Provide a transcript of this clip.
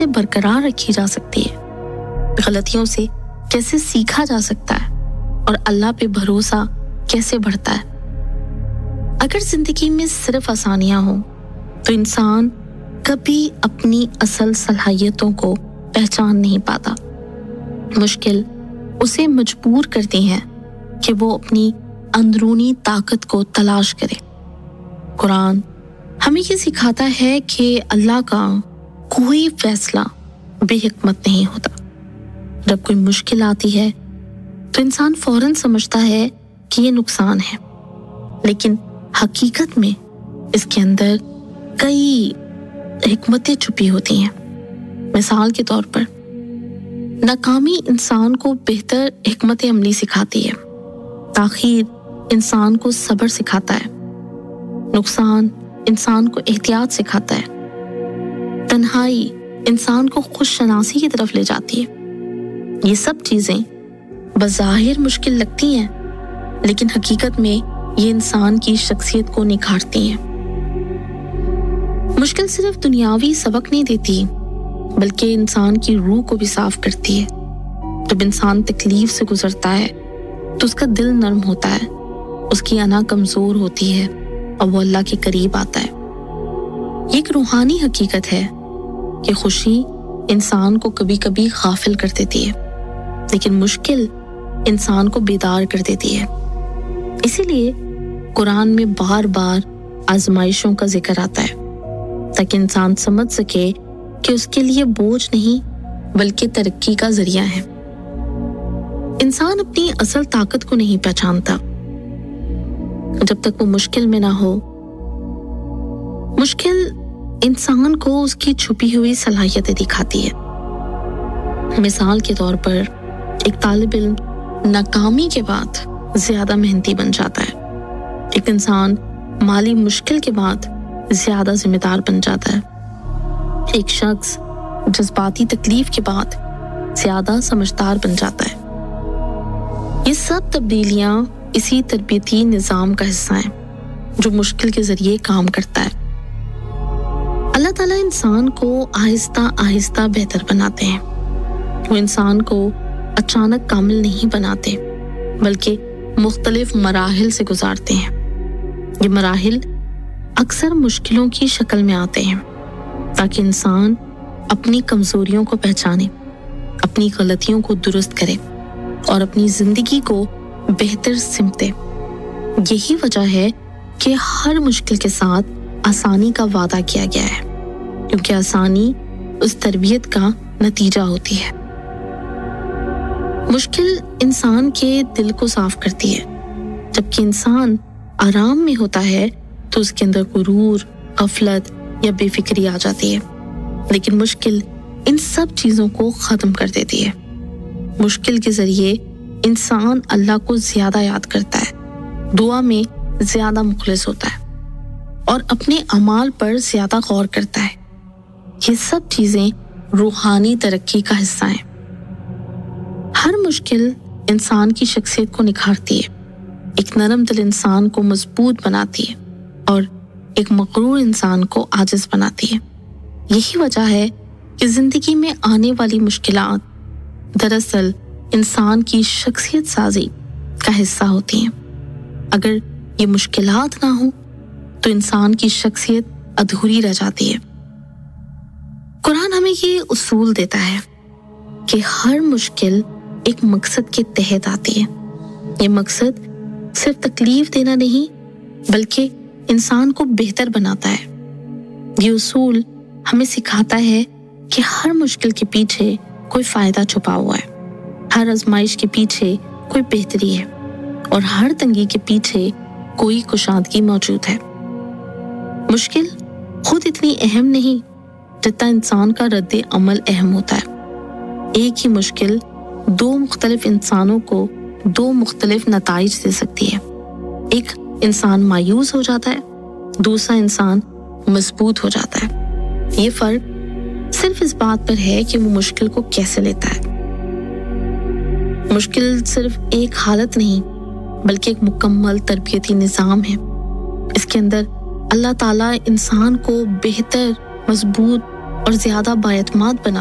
برقرار رکھی جا سکتی ہے، غلطیوں سے کیسے سیکھا جا سکتا ہے اور اللہ پہ بھروسہ کیسے بڑھتا ہے۔ اگر زندگی میں صرف آسانیاں ہوں تو انسان کبھی اپنی اصل صلاحیتوں کو پہچان نہیں پاتا۔ مشکل اسے مجبور کرتی ہیں کہ وہ اپنی اندرونی طاقت کو تلاش کرے۔ قرآن ہمیں یہ سکھاتا ہے کہ اللہ کا کوئی فیصلہ بے حکمت نہیں ہوتا۔ جب کوئی مشکل آتی ہے تو انسان فوراً سمجھتا ہے کہ یہ نقصان ہے، لیکن حقیقت میں اس کے اندر کئی حکمتیں چھپی ہوتی ہیں۔ مثال کے طور پر ناکامی انسان کو بہتر حکمت عملی سکھاتی ہے، تاخیر انسان کو صبر سکھاتا ہے، نقصان انسان کو احتیاط سکھاتا ہے، تنہائی انسان کو خود شناسی کی طرف لے جاتی ہے۔ یہ سب چیزیں بظاہر مشکل لگتی ہیں، لیکن حقیقت میں یہ انسان کی شخصیت کو نکھارتی ہیں۔ مشکل صرف دنیاوی سبق نہیں دیتی بلکہ انسان کی روح کو بھی صاف کرتی ہے۔ جب انسان تکلیف سے گزرتا ہے تو اس کا دل نرم ہوتا ہے، اس کی انا کمزور ہوتی ہے اور وہ اللہ کے قریب آتا ہے۔ یہ ایک روحانی حقیقت ہے کہ خوشی انسان کو کبھی کبھی غافل کر دیتی ہے، لیکن مشکل انسان کو بیدار کر دیتی ہے۔ اسی لیے قرآن میں بار بار آزمائشوں کا ذکر آتا ہے تاکہ انسان سمجھ سکے کہ اس کے لیے بوجھ نہیں بلکہ ترقی کا ذریعہ ہے۔ انسان اپنی اصل طاقت کو نہیں پہچانتا جب تک وہ مشکل میں نہ ہو۔ مشکل انسان کو اس کی چھپی ہوئی صلاحیتیں دکھاتی ہے۔ مثال کے طور پر ایک طالب علم ناکامی کے بعد زیادہ محنتی بن جاتا ہے، ایک انسان مالی مشکل کے بعد زیادہ ذمہ دار بن جاتا ہے، ایک شخص جذباتی تکلیف کے بعد زیادہ سمجھدار بن جاتا ہے۔ یہ سب تبدیلیاں اسی تربیتی نظام کا حصہ ہیں جو مشکل کے ذریعے کام کرتا ہے۔ اللہ تعالیٰ انسان کو آہستہ آہستہ بہتر بناتے ہیں۔ وہ انسان کو اچانک کامل نہیں بناتے بلکہ مختلف مراحل سے گزارتے ہیں۔ یہ مراحل اکثر مشکلوں کی شکل میں آتے ہیں تاکہ انسان اپنی کمزوریوں کو پہچانے، اپنی غلطیوں کو درست کرے اور اپنی زندگی کو بہتر سمتے۔ یہی وجہ ہے کہ ہر مشکل کے ساتھ آسانی کا وعدہ کیا گیا ہے، کیونکہ آسانی اس تربیت کا نتیجہ ہوتی ہے۔ مشکل انسان کے دل کو صاف کرتی ہے، جبکہ انسان آرام میں ہوتا ہے تو اس کے اندر غرور، غفلت یا بے فکری آ جاتی ہے، لیکن مشکل ان سب چیزوں کو ختم کر دیتی ہے۔ مشکل کے ذریعے انسان اللہ کو زیادہ یاد کرتا ہے، دعا میں زیادہ مخلص ہوتا ہے اور اپنے اعمال پر زیادہ غور کرتا ہے۔ یہ سب چیزیں روحانی ترقی کا حصہ ہیں۔ ہر مشکل انسان کی شخصیت کو نکھارتی ہے، ایک نرم دل انسان کو مضبوط بناتی ہے اور ایک مغرور انسان کو عاجز بناتی ہے۔ یہی وجہ ہے کہ زندگی میں آنے والی مشکلات دراصل انسان کی شخصیت سازی کا حصہ ہوتی ہیں۔ اگر یہ مشکلات نہ ہوں تو انسان کی شخصیت ادھوری رہ جاتی ہے۔ قرآن ہمیں یہ اصول دیتا ہے کہ ہر مشکل ایک مقصد کے تحت آتی ہے۔ یہ مقصد صرف تکلیف دینا نہیں بلکہ انسان کو بہتر بناتا ہے۔ یہ اصول ہمیں سکھاتا ہے کہ ہر مشکل کے پیچھے کوئی فائدہ چھپا ہوا ہے، ہر آزمائش کے پیچھے کوئی بہتری ہے اور ہر تنگی کے پیچھے کوئی کشادگی موجود ہے۔ مشکل خود اتنی اہم نہیں جتنا انسان کا رد عمل اہم ہوتا ہے۔ ایک ہی مشکل دو مختلف انسانوں کو دو مختلف نتائج دے سکتی ہے۔ ایک انسان مایوس ہو جاتا ہے، دوسرا انسان مضبوط ہو جاتا ہے۔ یہ فرق صرف اس بات پر ہے کہ وہ مشکل کو کیسے لیتا ہے۔ مشکل صرف ایک حالت نہیں بلکہ ایک مکمل تربیتی نظام ہے۔ اس کے اندر اللہ تعالیٰ انسان کو بہتر، مضبوط اور زیادہ باعتماد بنا